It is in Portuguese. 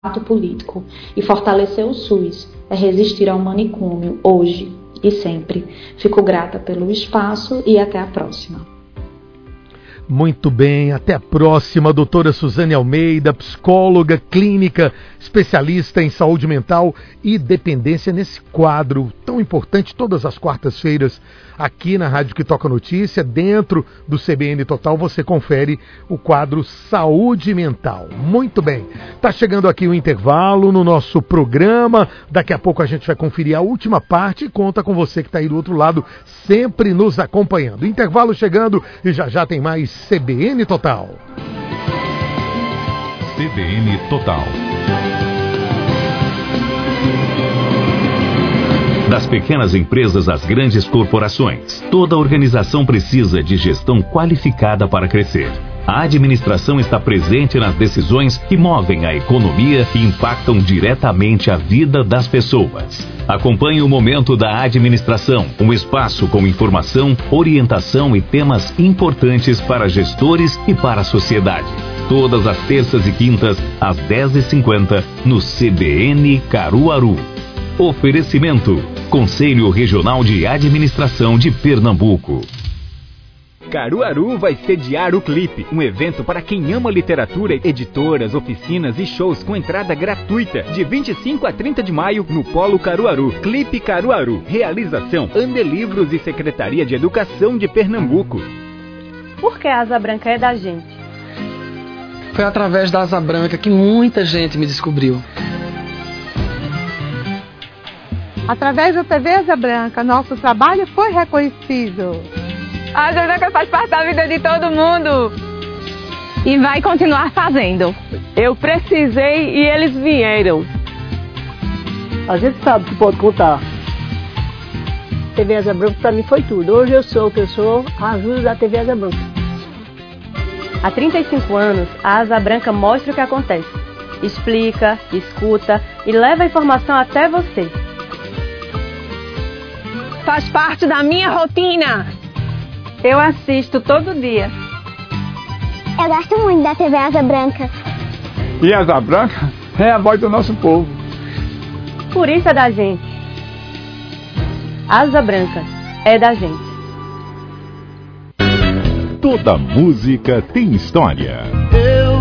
ato político e fortalecer o SUS é resistir ao manicômio hoje e sempre. Fico grata pelo espaço e até a próxima. Muito bem, até a próxima, doutora Suzane Almeida, psicóloga clínica, especialista em saúde mental e dependência, nesse quadro tão importante todas as quartas-feiras aqui na Rádio que Toca Notícia. Dentro do CBN Total você confere o quadro Saúde Mental. Muito bem, está chegando aqui o intervalo no nosso programa, daqui a pouco a gente vai conferir a última parte e conta com você que está aí do outro lado, sempre nos acompanhando. Intervalo chegando e já tem mais CBN Total. CBN Total. Das pequenas empresas às grandes corporações, toda organização precisa de gestão qualificada para crescer. A administração está presente nas decisões que movem a economia e impactam diretamente a vida das pessoas. Acompanhe o Momento da Administração, um espaço com informação, orientação e temas importantes para gestores e para a sociedade. Todas as terças e quintas, às 10h50, no CBN Caruaru. Oferecimento: Conselho Regional de Administração de Pernambuco. Caruaru vai sediar o Clipe, um evento para quem ama literatura, editoras, oficinas e shows com entrada gratuita, de 25 a 30 de maio, no Polo Caruaru. Clipe Caruaru. Realização: Andelivros e Secretaria de Educação de Pernambuco. Por que a Asa Branca é da gente? Foi através da Asa Branca que muita gente me descobriu. Através da TV Asa Branca, nosso trabalho foi reconhecido. A Asa Branca faz parte da vida de todo mundo. E vai continuar fazendo. Eu precisei e eles vieram. A gente sabe que pode contar. TV Asa Branca para mim foi tudo. Hoje eu sou o que eu sou, a ajuda da TV Asa Branca. Há 35 anos, a Asa Branca mostra o que acontece. Explica, escuta e leva a informação até você. Faz parte da minha rotina. Eu assisto todo dia. Eu gosto muito da TV Asa Branca. E a Asa Branca é a voz do nosso povo. Por isso é da gente. Asa Branca é da gente. Toda música tem história.